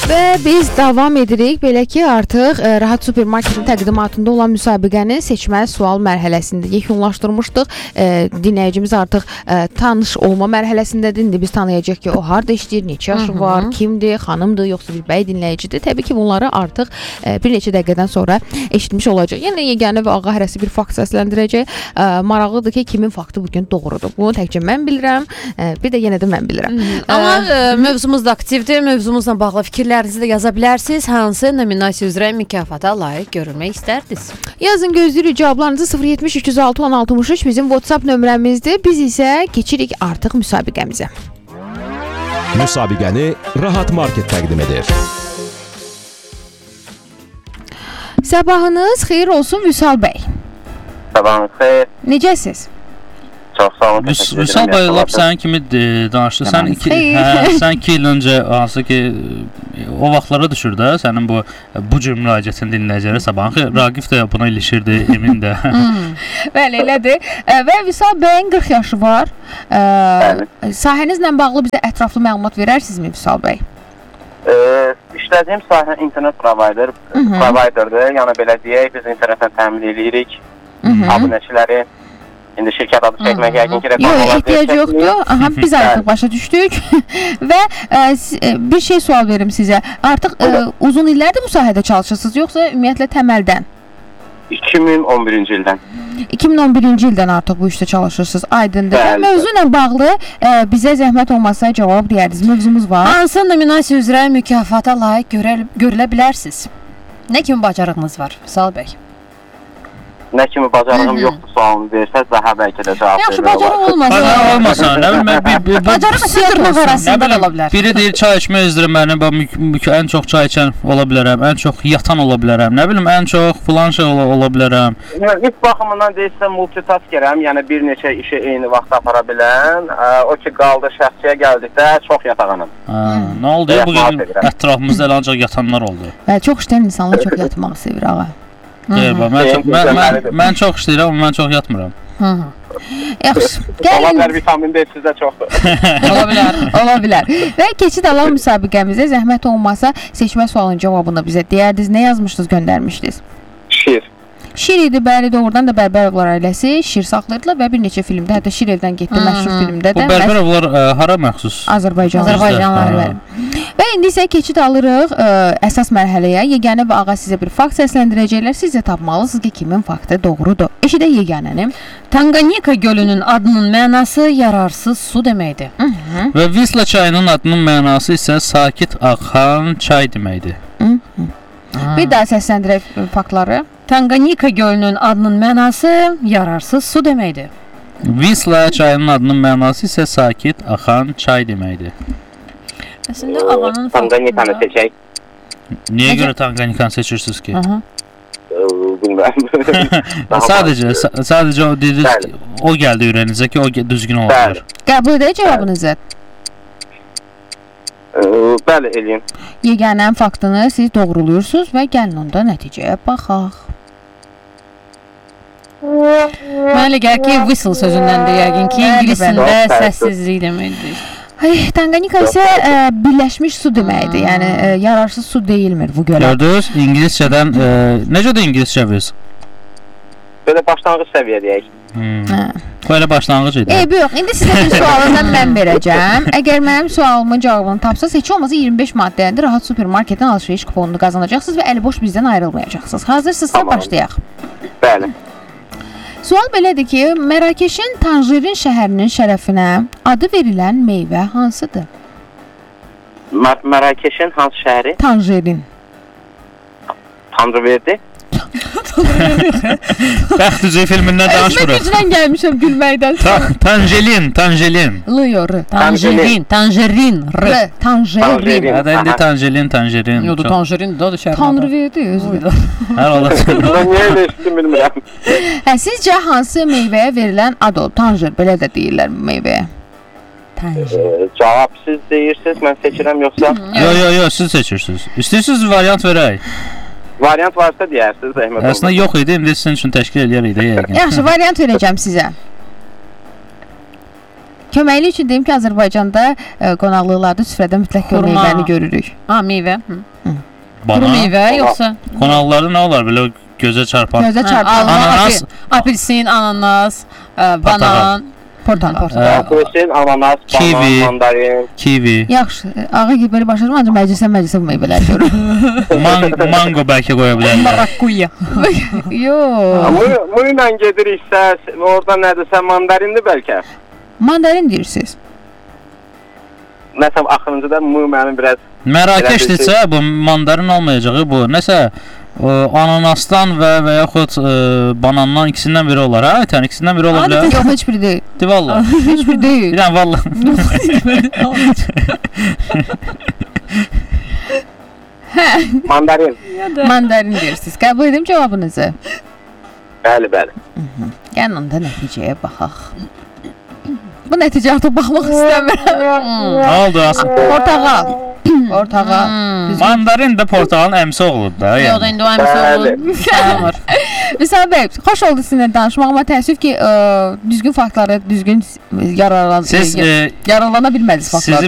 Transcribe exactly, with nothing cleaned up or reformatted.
Və biz davam edirik. Belə ki, artıq e, Rahat Supermarketin təqdimatında olan müsabiqənin seçməli sual mərhələsində yekunlaşdırmışdıq. E, dinləyicimiz artıq e, tanış olma mərhələsindədir. İndi biz tanıyacaq ki, o harda işləyir, neçə yaşı var, kimdir, xanımdır, yoxsa bir bəy dinləyicidir. Təbii ki, bunları artıq e, bir neçə dəqiqədən sonra eşitmiş olacaq. Yəni, yeganə və ağa hərəsi bir fakt səsləndirəcək. E, maraqlıdır ki, kimin faktı bugün doğrudur. Bunu təkcə mən bilirəm, e, bir də yenə də mən bilirəm. Hı -hı. Amma e, mövzumuz da aktivdir. Mövzumuzla bağlı fikirlər Fikirlərinizi də yaza bilərsiniz. Hansı nominasiya üzrə mükafata layiq görülmək istərdiniz? Yazın, gözləyirik cavablarınızı. sıfır yetmiş üç yüz altı on altmış üç bizim WhatsApp nömrəmizdir. Biz isə keçirik artıq müsabiqəmizə. Müsabiqəni Rahat Market təqdim edir. Sabahınız xeyir olsun Vüsal bəy. Sabahınız xeyir. Necəsiz? Çox sağ olun. Vüsal bəy, lap sənin kimi danışdı. Sən iki, hə, sən iki il öncə hansı ki o vaxtlara düşür də sənin bu bu cür müraciətini dinləyicilərə sabahın xeyir. Raqif də buna ilişirdi, Emin də. Bəli, elədir. Və Vüsal bəyin qırx yaşı var. Sahənizlə bağlı bizə ətraflı məlumat verərsinizmi Vüsal bəy? E, işlədiyim sahə internet provider, providerdir. Yəni belə deyək, biz internetdən təmin edirik abunəçiləri. İndi şirkət adı çəkmək yəqin ki, reklam olaraq ehtiyac yoxdur. Aha, biz artıq başa düşdük. Və e, bir şey sual verim sizə. Artıq e, uzun illərdir bu sahədə çalışırsınız, yoxsa ümumiyyətlə təməldən? iki min on birinci ildən. iki min on birinci ildən artıq bu işdə çalışırsınız. Aydındır. Mövzu ilə bağlı e, bizə zəhmət olmasa cavab deyərdiniz. Mövzumuz var. Hansı nominasiya üzrə mükafata layiq görə, görülə bilərsiniz? Nə kimi bacarığınız var Vüsal bəy? Nə kimi bacarığım yoxdur sualını versəz, daha bəlkə də cavab verir. Yaxşı, bacarıq olmasa. Bacarıq olmasa, nə bilmə, bacarıq sırrınız arasında da ola bilər. Biri deyir, çay içmək üzrə mənim, ən çox çay içən ola bilərəm, ən çox yatan ola bilərəm, nə bilim, ən çox filan şey ola, ola bilərəm. İlk baxımından deyilsə, multitaskerəm, yəni bir neçə işi eyni vaxt apara bilən, o ki, qaldı şəxsiyə gəldikdə çox yatağanım. Nə oldu ya, bugün ətrafımızda ancaq yatanlar oldu. Çox işləyən insanlar çox yatmağı sevir, ağa. Deyir, mən, çox, mən, mən, mən çox işləyirəm, amma mən çox yatmıram. Yaxşı. Ola bilər, vitamin D sizdə çoxdur. Ola bilər, ola bilər. Və keçid alan müsabiqəmizə zəhmət olmasa seçmə sualının cavabını bizə deyərdiniz. Nə yazmışdınız, göndərmişdiniz? Şir. Şir idi, bəli, doğrudan da Bərbərovlar ailəsi şir saxlayırdılar və bir neçə filmdə, hətta Şir evdən getdi, məşhur filmdə də. Bu Bərbərovlar ə, hara məxsus? Azərbaycanlar. Azərbaycanlar, bəli. Və indi isə keçid alırıq ə, əsas mərhələyə. Yeganə və ağa sizə bir fakt səsləndirəcəklər. Siz də tapmalısınız ki, kimin faktı doğrudur. Eşidək yeganəni. Tanganika gölünün adının mənası yararsız su deməkdir. Hı -hı. Və Visla çayının adının mənası isə sakit axan çay deməkdir. Hı -hı. Bir daha səsləndirək faktları. Tanganika gölünün adının mənası yararsız su deməkdir. Visla çayının adının mənası isə sakit axan çay deməkdir. Əslində ağanın Tanganikanı seçək. Niyə görə Tanganikanı seçirsiniz ki? Bilmirəm. Sadəcə, sadəcə o dediniz, o gəldi ürəyinizə ki, o düzgün olabilir. Qəbul edək cavabınızı. Bəli, eləyim. Yeganənin faktını siz doğruluyursunuz və gəlin onda nəticəyə baxaq. Mənə elə gəlir ki, whistle sözündəndir yəqin ki, ingilisində səssizlik deməkdir. Ay, Tanganika isə ə, birləşmiş su deməkdir. Yəni ə, yararsız su deyilmir bu gölə. Gördünüz, ingiliscədən ə, necədir ingiliscə biz? Belə başlanğıc səviyyə deyək. Hmm. Belə başlanğıc idi. Eybi yox. İndi sizə bir sualından mən verəcəm. Əgər mənim sualımın cavabını tapsaz, heç olmasa iyirmi beş maddəyəndə Rahat Supermarketin alış-veriş kuponunu qazanacaqsınız və əli boş bizdən ayrılmayacaqsınız. Hazırsınızsa tamam. Başlayaq. Bəli. Sual belədir ki, Mərakeşin Tanjerin şəhərinin şərəfinə adı verilən meyvə hansıdır? Mər Mərakeşin hansı şəhəri? Tanjerin. Tanrıverdi. Bəxt üzü filmindən danışmırıq. Mən gücdən gəlmişəm gülməkdən. Tanjelin, Tanjelin. L-yor. Tanjerin, Tanjerin. R. Tanjerin. Hadi indi Tanjelin, Tanjerin. Yoxdur, Tanjerin də o da şəhər. Tanrıverdi özü. Hər ola. Mən niyə elə işitdim bilmirəm. Hə, sizcə hansı meyvəyə verilən ad olub? Tanjer, belə də deyirlər bu meyvəyə. Tanjer. Cavab siz deyirsiniz, mən seçirəm yoxsa? Yox, yox, yox, siz seçirsiniz. İstəyirsiniz variant verək. Variant varsa deyərsiniz, zəhmət olmaz. Əslində yox idi, indi sizin üçün təşkil eləyərik də yəqin. Yaxşı, variant verəcəm sizə. Köməkli üçün deyim ki, Azərbaycanda ə, qonaqlıqlarda süfrədə mütləq Xurma. meyvəni görürük. Ha, meyvə. Bana Kuru meyvə yoxsa qonaqlarda nə olar belə gözə çarpan? Gözə Ha, çarpan. alma, Ananas. apel- apelsin, ananas, ə, banan, Portakal. portakal. Apelsin, ananas, Kivi. banan, mandarin. Kivi, Yaxşı, ağa gibi belə başlayırım, ancaq məclisə məclisə bu meyvələr görürük. man mango bəlkə qoya bilərlər. Marakuya. Yox. Mu ilə gediriksə, orada nədirsə mandarindir bəlkə. Mandarin deyirsiniz. Nəsə axırıncıda mu mənim biraz Mərakeşdirsə bu mandarin olmayacağı bu. Nəsə o, ananasdan və və yaxud e, banandan ikisindən biri olar. Ha, tən ikisindən biri ola bilər. Yox, heç biri deyil. De vallah. Heç biri deyil. Bilən vallah. mandarin. Mandarin deyirsiniz. Qəbul edim cavabınızı. Bəli, bəli. Gəlin onda nəticəyə baxaq. Bu nəticə artıq baxmaq istəmirəm. Nə oldu Asım? Portağal. Portağal. Mandarin də portağalın əmsi oğludur da. Yox, Yəni. indi o əmsi oğlu sayılmır. Vüsal bəy, xoş oldu sizinlə danışmağıma. Təəssüf ki, ə, düzgün faktları, düzgün yararlan Siz e, yararlana bilmədiniz sizi faktlardan.